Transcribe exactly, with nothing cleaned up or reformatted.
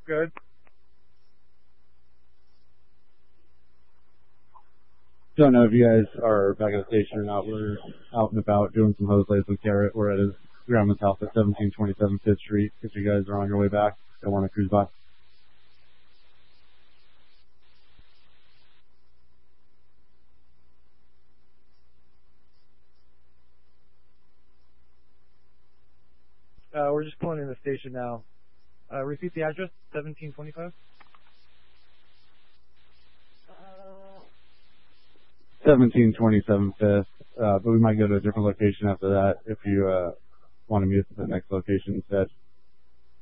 Good. Don't know if you guys are back at the station or not. We're out and about doing some hose lays with Garrett. We're at his grandma's house at seventeen twenty-seven Fifth Street. If you guys are on your way back, don't want to cruise by. Uh, we're just pulling in the station now. Uh, repeat the address, seventeen twenty-five? seventeen twenty-seven Fifth, uh, but we might go to a different location after that if you uh, want to meet us at the next location instead.